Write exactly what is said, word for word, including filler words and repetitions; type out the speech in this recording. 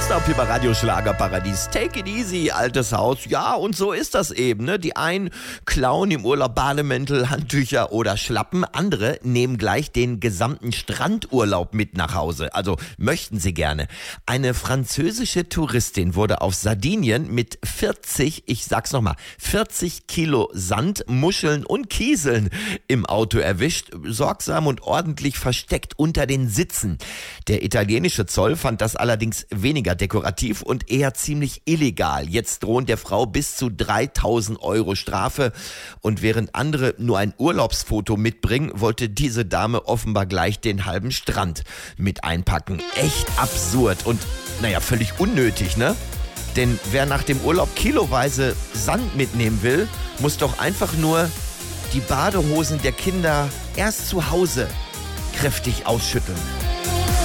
Rockstar hier bei Radio Schlagerparadies. Take it easy, altes Haus. Ja, und so ist das eben, ne? Die einen klauen im Urlaub Bademäntel, Handtücher oder Schlappen. Andere nehmen gleich den gesamten Strandurlaub mit nach Hause. Also möchten sie gerne. Eine französische Touristin wurde auf Sardinien mit vierzig, ich sag's nochmal, vierzig Kilo Sand, Muscheln und Kieseln im Auto erwischt. Sorgsam und ordentlich versteckt unter den Sitzen. Der italienische Zoll fand das allerdings weniger dekorativ und eher ziemlich illegal. Jetzt drohen der Frau bis zu dreitausend Euro Strafe. Und während andere nur ein Urlaubsfoto mitbringen, wollte diese Dame offenbar gleich den halben Strand mit einpacken. Echt absurd und, naja, völlig unnötig, ne? Denn wer nach dem Urlaub kiloweise Sand mitnehmen will, muss doch einfach nur die Badehosen der Kinder erst zu Hause kräftig ausschütteln.